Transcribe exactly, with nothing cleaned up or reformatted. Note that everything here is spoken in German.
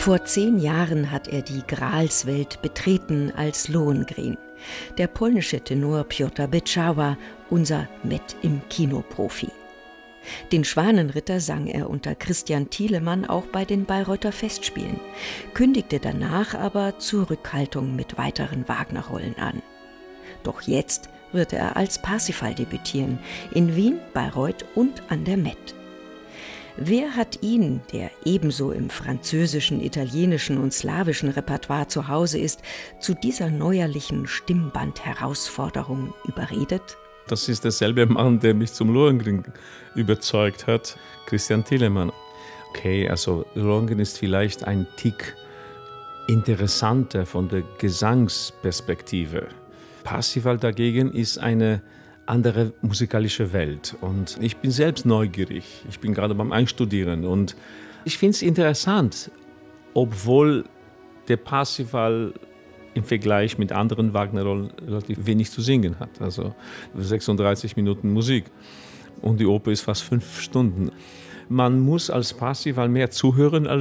Vor zehn Jahren hat er die Gralswelt betreten als Lohengrin. Der polnische Tenor Piotr Beczała, unser Met im Kino-Profi. Den Schwanenritter sang er unter Christian Thielemann auch bei den Bayreuther Festspielen, kündigte danach aber Zurückhaltung mit weiteren Wagner-Rollen an. Doch jetzt wird er als Parsifal debütieren, in Wien, Bayreuth und an der Met. Wer hat ihn, der ebenso im französischen, italienischen und slawischen Repertoire zu Hause ist, zu dieser neuerlichen Stimmband-Herausforderung überredet? Das ist derselbe Mann, der mich zum Lohengrin überzeugt hat, Christian Thielemann. Okay, also Lohengrin ist vielleicht ein Tick interessanter von der Gesangsperspektive. Parsifal dagegen ist eine andere musikalische Welt. Und ich bin selbst neugierig. Ich bin gerade beim Einstudieren. Und ich finde es interessant, obwohl der Parsifal im Vergleich mit anderen Wagner-Rollen relativ wenig zu singen hat. Also sechsunddreißig Minuten Musik. Und die Oper ist fast fünf Stunden. Man muss als Parsifal mehr zuhören als